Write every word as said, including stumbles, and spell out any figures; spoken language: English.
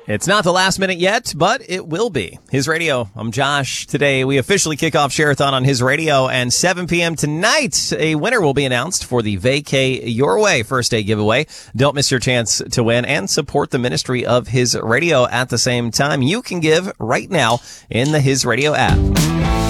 It's not the last minute yet, but it will be. His Radio. I'm Josh. Today, we officially kick off Share-a-thon on His Radio, and seven p.m. tonight, a winner will be announced for the Vacay Your Way First Day giveaway. Don't miss your chance to win and support the ministry of His Radio at the same time. You can give right now in the His Radio app.